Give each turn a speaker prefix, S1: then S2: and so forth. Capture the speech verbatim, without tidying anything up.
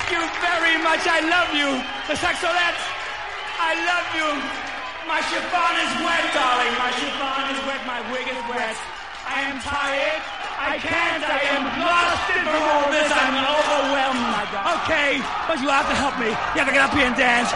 S1: you very much. I love you. The saxolette. I love you. My chiffon is wet, darling. My chiffon is wet. My wig is wet. I am tired. I can't. I am exhausted from all this. I'm overwhelmed, my God. Okay, but you have to help me. You have to get up here and dance.